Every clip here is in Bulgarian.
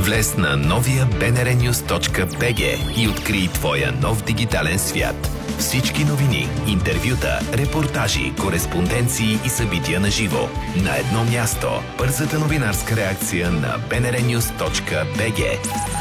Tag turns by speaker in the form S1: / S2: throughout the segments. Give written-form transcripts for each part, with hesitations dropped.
S1: Влез на новия bnrnews.bg и открий твоя нов дигитален свят. Всички новини, интервюта, репортажи, кореспонденции и събития на живо. На едно място. Бързата новинарска реакция на bnrnews.bg.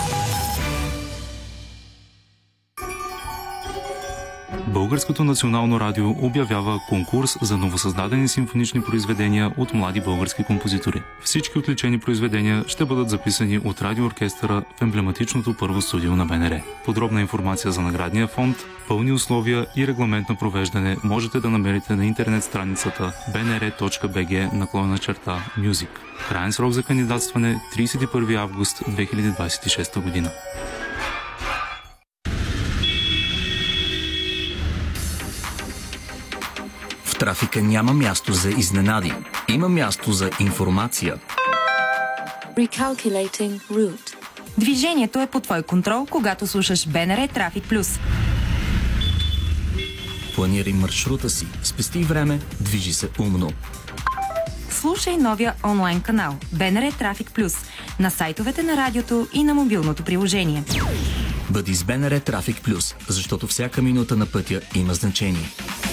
S2: Българското национално радио обявява конкурс за новосъздадени симфонични произведения от млади български композитори. Всички отличени произведения ще бъдат записани от радиооркестъра в емблематичното първо студио на БНР. Подробна информация за наградния фонд, пълни условия и регламент на провеждане можете да намерите на интернет страницата bnr.bg/music. Краен срок за кандидатстване 31 август 2026 година.
S3: В трафика няма място за изненади. Има място за информация.
S4: Recalculating route.
S5: Движението е под твой контрол, когато слушаш БНР Трафик Плюс.
S3: Планирай маршрута си, спести време, движи се умно.
S5: Слушай новия онлайн канал БНР Трафик Плюс на сайтовете на радиото и на мобилното приложение.
S3: Бъди с БНР Трафик Плюс, защото всяка минута на пътя има значение.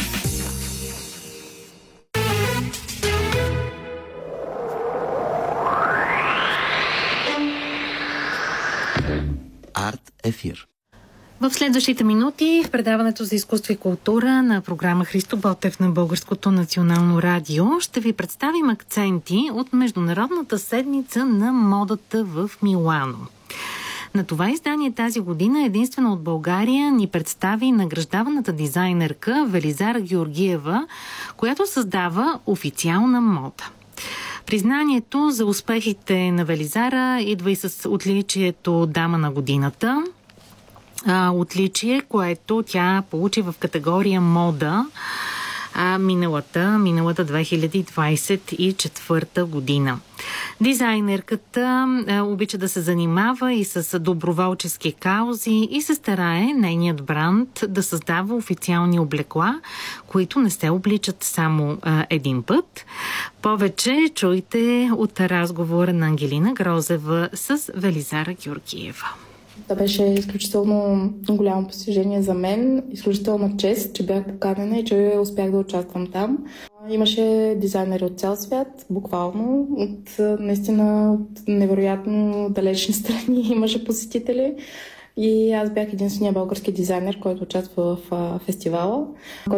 S3: Арт ефир.
S6: В следващите минути в предаването за изкуство и култура на програма Христо Ботев на Българското национално радио ще ви представим акценти от Международната седмица на модата в Милано. На това издание тази година единствено от България ни представи награждаваната дизайнерка Велизара Георгиева, която създава официална мода. Признанието за успехите на Велизара идва и с отличието Дама на годината. Отличие, което тя получи в категория мода миналата 2024 година. Дизайнерката обича да се занимава и с доброволчески каузи и се старае нейният бранд да създава официални облекла, които не се обличат само един път. Повече чуйте от разговора на Ангелина Грозева с Велизара Георгиева.
S7: Това беше изключително голямо постижение за мен, изключителна чест, че бях поканена и че успях да участвам там. Имаше дизайнери от цял свят, буквално, от наистина от невероятно далечни страни имаше посетители. И аз бях единствения български дизайнер, който участва в фестивала,